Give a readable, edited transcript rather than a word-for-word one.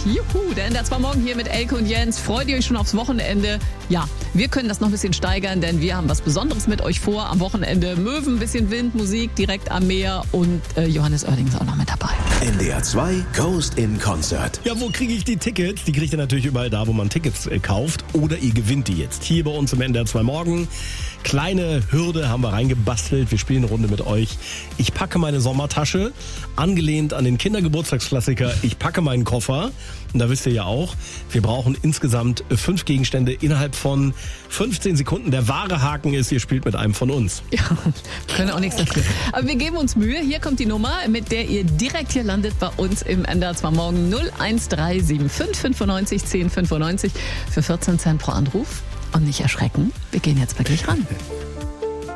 Juhu, der NDR 2 Morgen hier mit Elke und Jens. Freut ihr euch schon aufs Wochenende? Ja, wir können das noch ein bisschen steigern, denn wir haben was Besonderes mit euch vor. Am Wochenende Möwen, ein bisschen Wind, Musik direkt am Meer und Johannes Oerding ist auch noch mit dabei. NDR 2 Coast in Concert. Ja, wo kriege ich die Tickets? Die kriegt ihr natürlich überall da, wo man Tickets kauft. Oder ihr gewinnt die jetzt. Hier bei uns im NDR 2 Morgen. Kleine Hürde haben wir reingebastelt. Wir spielen eine Runde mit euch. Ich packe meine Sommertasche, angelehnt an den Kindergeburtstagsklassiker. Ich packe meinen Koffer. Und da wisst ihr ja auch, wir brauchen insgesamt 5 Gegenstände innerhalb von 15 Sekunden. Der wahre Haken ist, ihr spielt mit einem von uns. Ja, können auch nichts dafür. Aber wir geben uns Mühe. Hier kommt die Nummer, mit der ihr direkt hier landet bei uns im NDR 2 Morgen. 01375 95 10 95 für 14 Cent pro Anruf. Und nicht erschrecken, wir gehen jetzt wirklich ran.